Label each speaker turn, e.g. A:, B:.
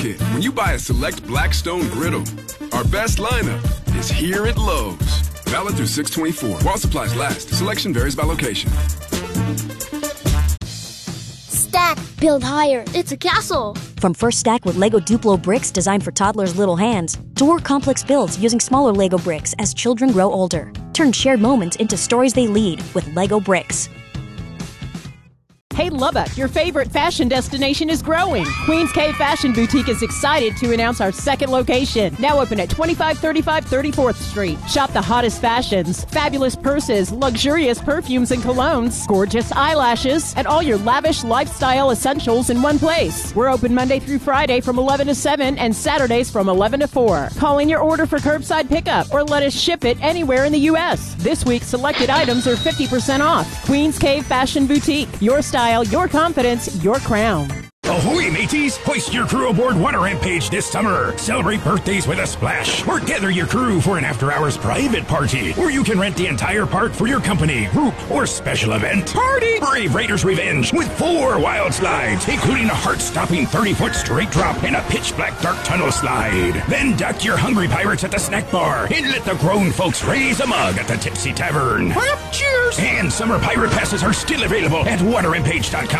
A: kit when you buy a select Blackstone griddle. Our best lineup is here at Lowe's. Valid through 6/24. While supplies last. Selection varies by location.
B: Stack, build higher. It's a castle.
C: From First Stack with Lego Duplo bricks designed for toddlers' little hands, to more complex builds using smaller Lego bricks as children grow older. Turn shared moments into stories they lead with Lego bricks.
D: Hey Lubbock, your favorite fashion destination is growing. Queens Cave Fashion Boutique is excited to announce our second location, now open at 2535 34th Street. Shop the hottest fashions, fabulous purses, luxurious perfumes and colognes, gorgeous eyelashes, and all your lavish lifestyle essentials in one place. We're open Monday through Friday from 11 to 7 and Saturdays from 11 to 4. Call in your order for curbside pickup or let us ship it anywhere in the U.S. This week, selected items are 50% off. Queens Cave Fashion Boutique, your style, your confidence, your crown.
E: Ahoy, mateys! Hoist your crew aboard Water Rampage this summer. Celebrate birthdays with a splash. Or gather your crew for an after-hours private party, where you can rent the entire park for your company, group, or special event. Party! Brave Raiders Revenge with 4 wild slides, including a heart-stopping 30-foot straight drop and a pitch-black dark tunnel slide. Then duck your hungry pirates at the snack bar and let the grown folks raise a mug at the Tipsy Tavern. Cheers! And summer pirate passes are still available at waterrampage.com.